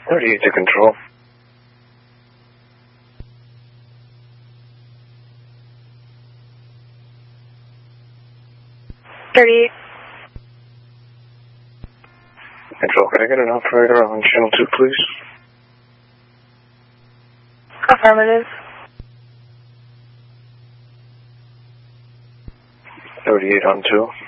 38 to control. Control, can I get an operator on channel 2, please? Affirmative. 38 on 2.